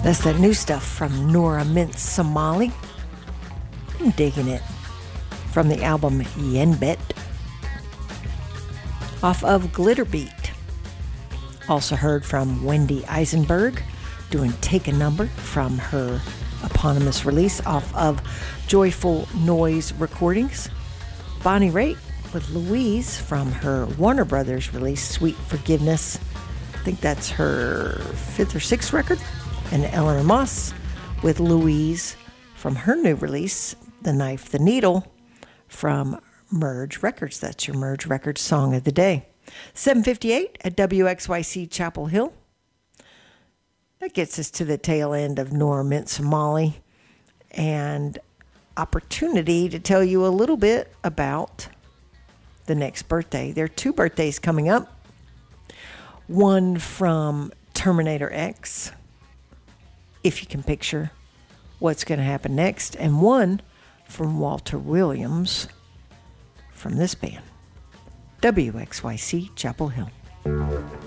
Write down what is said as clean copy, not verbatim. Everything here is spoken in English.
That's that new stuff from Nora Mintz Somali. I'm digging it. From the album Yenbet. Off of Glitterbeat. Also heard from Wendy Eisenberg doing Take a Number from her eponymous release off of Joyful Noise Recordings. Bonnie Raitt with Louise from her Warner Brothers release Sweet Forgiveness. I think that's her 5th or 6th record. And Eleanor Moss with Louise from her new release, The Knife, the Needle, from Merge Records. That's your Merge Records song of the day. 7:58 at WXYC Chapel Hill. That gets us to the tail end of Nora Mintz Somali and opportunity to tell you a little bit about the next birthday. There are 2 birthdays coming up. One from Terminator X, if you can picture what's going to happen next, and one from Walter Williams from this band. WXYC Chapel Hill.